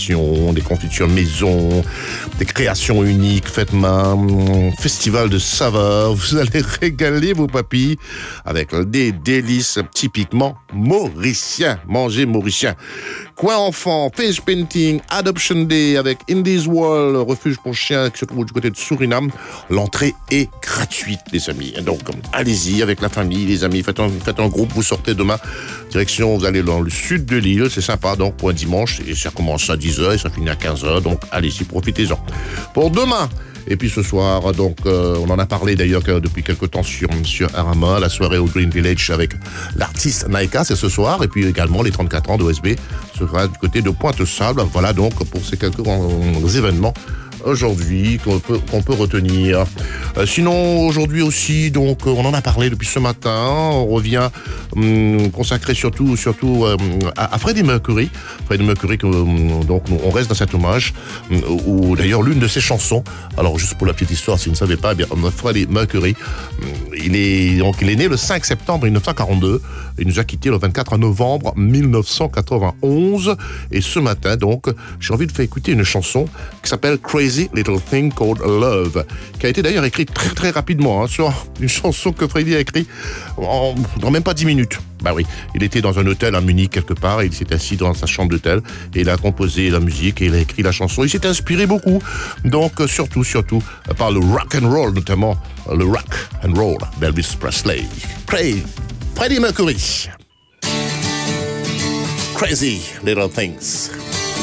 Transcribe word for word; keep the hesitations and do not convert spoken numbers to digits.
décorations, des confitures maison, des créations uniques faites main, festival de saveurs. Vous allez régaler vos papilles avec des délices typiquement mauriciens. Manger mauricien. Coin enfant, face painting, adoption day avec Indies World, refuge pour chiens qui se trouve du côté de Suriname. L'entrée est gratuite, les amis. Donc, allez-y avec la famille, les amis. Faites un, faites un groupe, vous sortez demain. Direction, vous allez dans le sud de l'île. C'est sympa, donc, pour un dimanche. Et ça commence à dix heures et ça finit à quinze heures. Donc, allez-y, profitez-en. Pour demain, et puis ce soir, donc, euh, on en a parlé d'ailleurs depuis quelques temps sur, sur Arama, la soirée au Green Village avec l'artiste Naika, c'est ce soir. Et puis également les trente-quatre ans d'O S B, ce sera du côté de Pointe-Sable. Voilà donc pour ces quelques euh, événements aujourd'hui qu'on peut, qu'on peut retenir. Euh, sinon, aujourd'hui aussi, donc, on en a parlé depuis ce matin. On revient hum, consacré surtout, surtout euh, à, à Freddie Mercury. Freddie Mercury, que, hum, donc, on reste dans cet hommage, hum, où d'ailleurs l'une de ses chansons, alors juste pour la petite histoire, si vous ne savez pas, eh bien, Freddie Mercury, hum, il est, donc, il est né le cinq septembre dix-neuf cent quarante-deux. Il nous a quittés le vingt-quatre novembre dix-neuf cent quatre-vingt-onze. Et ce matin, donc, j'ai envie de faire écouter une chanson qui s'appelle Crazy Little Thing Called Love, qui a été d'ailleurs écrite très très rapidement, hein, sur une chanson que Freddie a écrite en, dans même pas dix minutes. Bah oui, il était dans un hôtel à Munich quelque part, et il s'est assis dans sa chambre d'hôtel et il a composé la musique et il a écrit la chanson. Il s'est inspiré beaucoup, donc surtout surtout par le rock and roll, notamment le rock and roll d'Elvis Presley. Crazy, Freddie Mercury. Crazy Little Things.